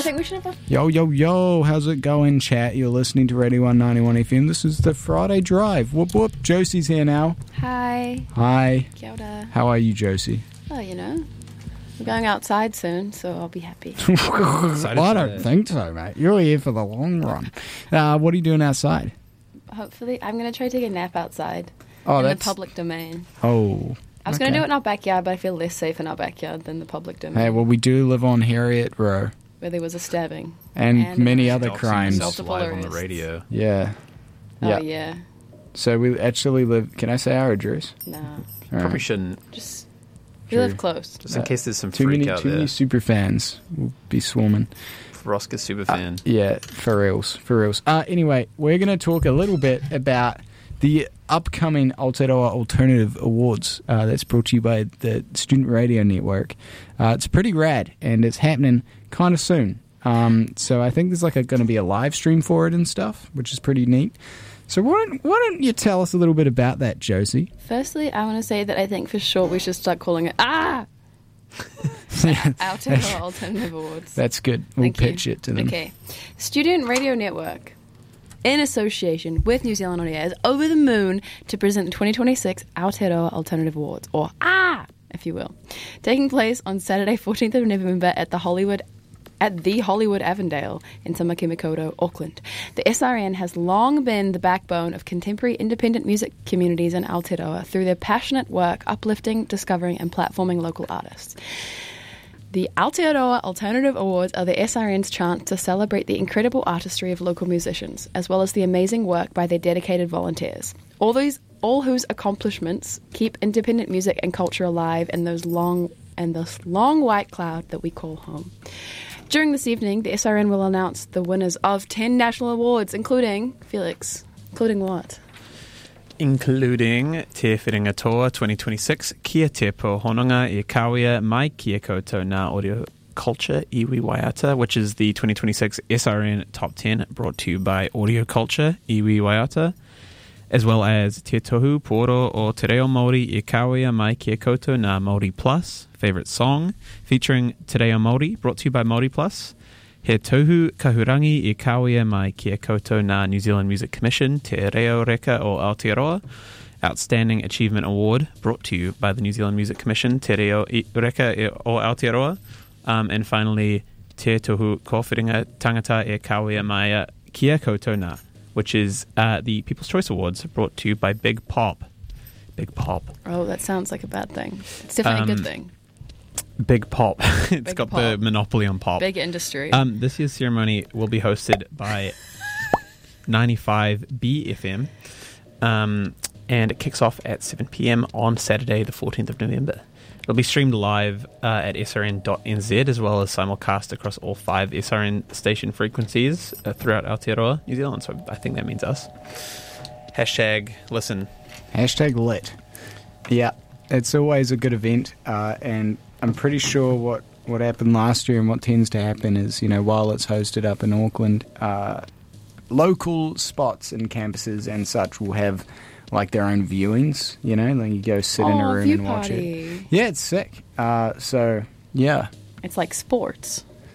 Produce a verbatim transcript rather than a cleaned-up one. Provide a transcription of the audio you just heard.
think we should have a... Yo, yo, yo, how's it going, chat? You're listening to Radio one ninety-one F M. This is the Friday Drive. Whoop, whoop. Josie's here now. Hi. Hi. Kia ora. How are you, Josie? Oh, you know, we're going outside soon, so I'll be happy. Well, I don't think so, mate. You're here for the long run. Uh, what are you doing outside? Hopefully, I'm going to try to take a nap outside Oh, in that's... the public domain. Oh. I was okay. going to do it in our backyard, but I feel less safe in our backyard than the public domain. Hey, well, we do live on Harriet Row. Where there was a stabbing. And, And many a- other Doxing crimes. yourself Multiple live on the arrests. radio. Yeah. Oh, Yeah. yeah. So we actually live... Can I say our address? Nah. All Probably right. shouldn't, Just, we True. live close. just in Uh, case there's some Too freak many, out too there. many super fans will be swarming. Rosca's super Uh, fan. yeah, for reals, for reals. Uh, anyway, we're going to talk a little bit about the upcoming Aotearoa Alternative Awards uh, that's brought to you by the Student Radio Network. Uh, it's pretty rad, and it's happening kind of soon. Um, so I think there's like going to be a live stream for it and stuff, which is pretty neat. So why don't, why don't you tell us a little bit about that, Josie? Firstly, I want to say that I think for short we should start calling it Ah! Aotearoa Alternative Awards. That's good. We'll Thank you. pitch it to them. Okay. Student Radio Network, in association with New Zealand On Air, is over the moon to present the twenty twenty-six Aotearoa Alternative Awards, or Ah, if you will, taking place on Saturday, fourteenth of November at the Hollywood at the Hollywood Avondale in Tamaki Makaurau, Auckland. The S R N has long been the backbone of contemporary independent music communities in Aotearoa through their passionate work uplifting, discovering and platforming local artists. The Aotearoa Alternative Awards are the S R N's chance to celebrate the incredible artistry of local musicians, as well as the amazing work by their dedicated volunteers. All these, all whose accomplishments keep independent music and culture alive in those long and this long white cloud that we call home. During this evening, the S R N will announce the winners of ten national awards, including, Felix, including what? Including Te Whiringa Toa twenty twenty-six, Kia Te Pohononga I Kawea Mai Kia Koutou Ngā Audio Culture Iwi Waiata, which is the twenty twenty-six S R N Top ten brought to you by Audio Culture Iwi Waiata, as well as Te Tohu Poro o Te Reo Māori I Kawea Mai Kia Koutou Ngā Māori Plus, Favourite Song, featuring Te Reo Māori, brought to you by Māori Plus. He Tohu Kahurangi I Kawea Mai Kia Koutou Ngā New Zealand Music Commission, Te Reo Reka o Aotearoa, Outstanding Achievement Award, brought to you by the New Zealand Music Commission, Te Reo Reka o Aotearoa. Um, and finally, Te Tohu Kōwhiringa Tangata E Kawea Mai Kia Koutou Ngā, which is uh, the People's Choice Awards, brought to you by Big Pop. Big Pop. Oh, that sounds like a bad thing. It's definitely Um, a good thing. Big Pop. It's Big got Pop. the monopoly on pop. Big industry. Um, this year's ceremony will be hosted by ninety-five B F M, um, and it kicks off at seven p.m. on Saturday, the fourteenth of November. It'll be streamed live uh, at S R N dot N Z, as well as simulcast across all five S R N station frequencies uh, throughout Aotearoa, New Zealand. So I think that means us. Hashtag listen. Hashtag lit. Yeah, it's always a good event, uh, and I'm pretty sure what, what happened last year and what tends to happen is, you know, while it's hosted up in Auckland, uh, local spots and campuses and such will have like their own viewings, you know, like you go sit in a Oh, room view and watch party. it. Yeah, it's sick. Uh, so, yeah. It's like sports.